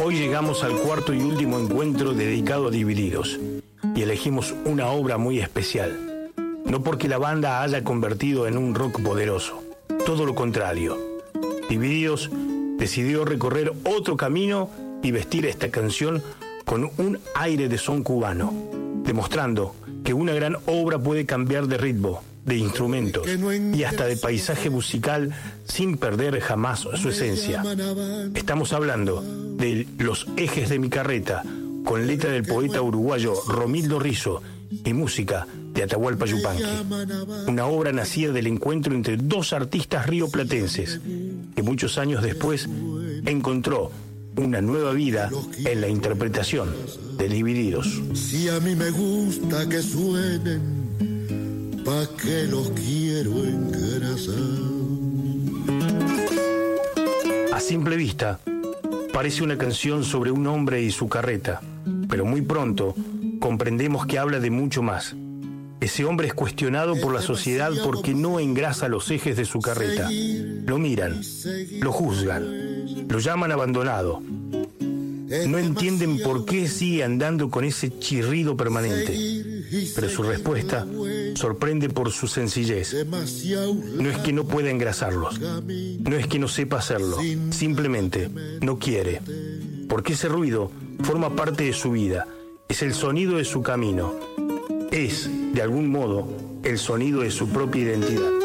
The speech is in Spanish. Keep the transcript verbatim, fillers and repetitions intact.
Hoy llegamos al cuarto y último encuentro dedicado a Divididos y elegimos una obra muy especial. No porque la banda haya convertido en un rock poderoso, todo lo contrario. Divididos decidió recorrer otro camino y vestir esta canción con un aire de son cubano, demostrando que una gran obra puede cambiar de ritmo, de instrumentos y hasta de paisaje musical sin perder jamás su esencia. Estamos hablando de Los ejes de mi carreta, con letra del poeta uruguayo Romildo Rizzo y música de Atahualpa Yupanqui. Una obra nacida del encuentro entre dos artistas rioplatenses que muchos años después encontró una nueva vida en la interpretación de Divididos. Si a mí me gusta que suenen, ¿pa' qué los quiero engrasar? A simple vista, parece una canción sobre un hombre y su carreta, pero muy pronto comprendemos que habla de mucho más. Ese hombre es cuestionado por la sociedad porque no engrasa los ejes de su carreta. Lo miran, lo juzgan, lo llaman abandonado. No entienden por qué sigue andando con ese chirrido permanente. Pero su respuesta sorprende por su sencillez. No es que no pueda engrasarlos, no es que no sepa hacerlo, simplemente no quiere. Porque ese ruido forma parte de su vida, es el sonido de su camino, es, de algún modo, el sonido de su propia identidad.